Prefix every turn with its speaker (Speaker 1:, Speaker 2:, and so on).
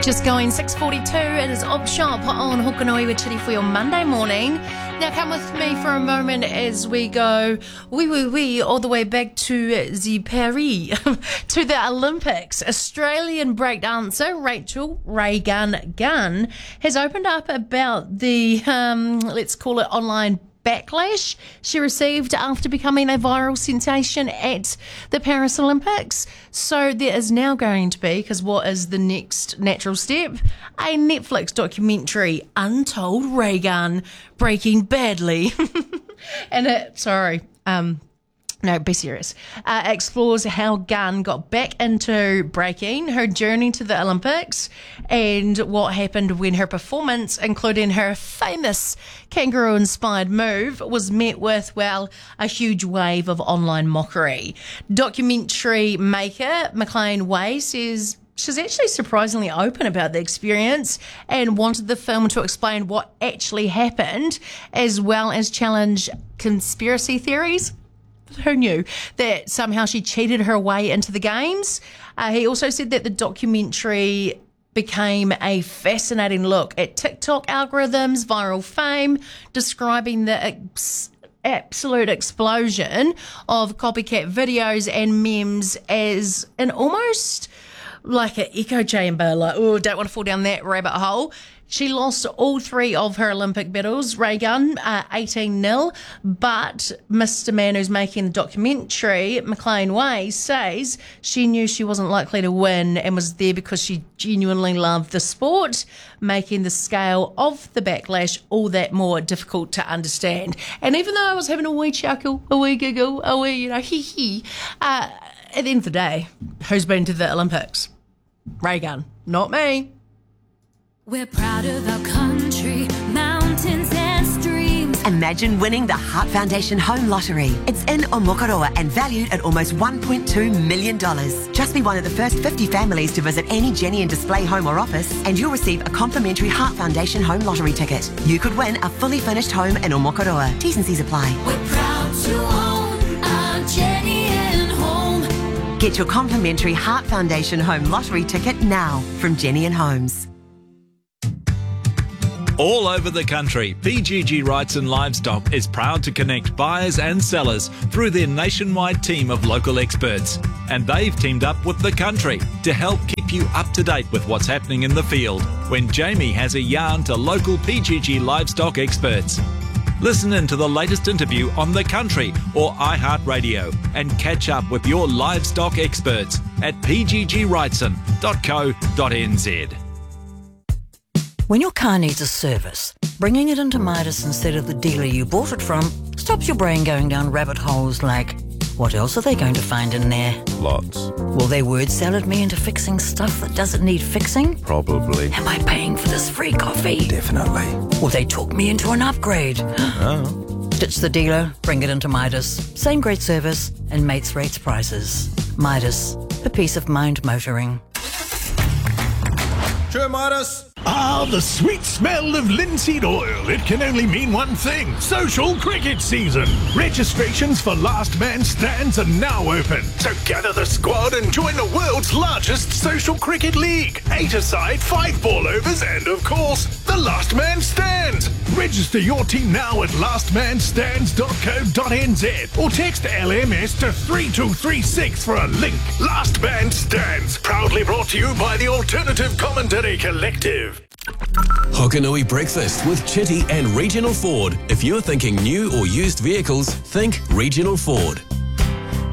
Speaker 1: Just going 6:42. It is Op Shop on Hokanui with Chitty for your Monday morning. Now come with me for a moment as we go all the way back to the Paris, to the Olympics. Australian breakdancer Rachel Reagan Gunn has opened up about the, let's call it online backlash she received after becoming a viral sensation at the Paris Olympics. So there is now going to be, because what is the next natural step? A Netflix documentary, Untold Reagan Breaking Badly. And no, be serious. Explores how Gunn got back into breaking, her journey to the Olympics, and what happened when her performance, including her famous kangaroo-inspired move, was met with, well, a huge wave of online mockery. Documentary maker McLean Way says she's actually surprisingly open about the experience and wanted the film to explain what actually happened, as well as challenge conspiracy theories. Who knew that somehow she cheated her way into the games? He also said that the documentary became a fascinating look at TikTok algorithms, viral fame, describing the absolute explosion of copycat videos and memes as an almost like an echo chamber, like, oh, don't want to fall down that rabbit hole. She lost all three of her Olympic battles, Reagan, 18-0, but Mr. Man who's making the documentary, McLean Way, says she knew she wasn't likely to win and was there because she genuinely loved the sport, making the scale of the backlash all that more difficult to understand. And even though I was having a wee chuckle, a wee giggle, a wee, hee-hee, at the end of the day, who's been to the Olympics? Reagan, not me.
Speaker 2: We're proud of our country, mountains and streams.
Speaker 3: Imagine winning the Heart Foundation Home Lottery. It's in Omokoroa and valued at almost $1.2 million. Just be one of the first 50 families to visit any Jenny and Display home or office, and you'll receive a complimentary Heart Foundation Home Lottery ticket. You could win a fully furnished home in Omokoroa. T's and C's apply.
Speaker 2: We're proud to own our Jenny and Home.
Speaker 3: Get your complimentary Heart Foundation Home Lottery ticket now from Jenny and Homes.
Speaker 4: All over the country, PGG Wrightson Livestock is proud to connect buyers and sellers through their nationwide team of local experts. And they've teamed up with The Country to help keep you up to date with what's happening in the field when Jamie has a yarn to local PGG livestock experts. Listen in to the latest interview on The Country or iHeartRadio and catch up with your livestock experts at pggwrightson.co.nz.
Speaker 5: When your car needs a service, bringing it into Midas instead of the dealer you bought it from stops your brain going down rabbit holes like, what else are they going to find in there?
Speaker 6: Lots.
Speaker 5: Will they word salad me into fixing stuff that doesn't need fixing?
Speaker 6: Probably.
Speaker 5: Am I paying for this free coffee?
Speaker 6: Definitely.
Speaker 5: Will they talk me into an upgrade?
Speaker 6: Oh.
Speaker 5: Ditch the dealer, bring it into Midas. Same great service and mates rates prices. Midas, for peace of mind motoring.
Speaker 6: Sure, Midas.
Speaker 7: Ah, the sweet smell of linseed oil. It can only mean one thing. Social cricket season. Registrations for Last Man Stands are now open. So gather the squad and join the world's largest social cricket league. 8-a-side, 5 ball overs, and of course, the Last Man Stands. Register your team now at lastmanstands.co.nz or text LMS to 3236 for a link. Last Man Stands. Proudly brought to you by the Alternative Commentary Collective.
Speaker 8: Hokanui Breakfast with Chitty and Regional Ford. If you're thinking new or used vehicles, think Regional Ford.